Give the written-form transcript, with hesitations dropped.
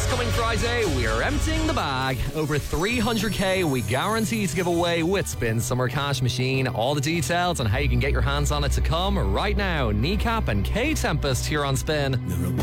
coming Friday, we are emptying the bag. Over 300k we guarantee to give away with Spin Summer Cash Machine. All the details on how you can get your hands on it to come right now. Kneecap and K Tempest here on Spin.